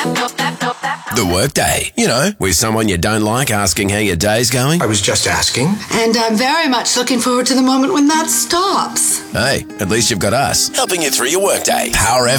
The Workday. You know, with someone you don't like asking how your day's going. I was just asking. And I'm very much looking forward to the moment when that stops. Hey, at least you've got us helping you through your workday. Power FM.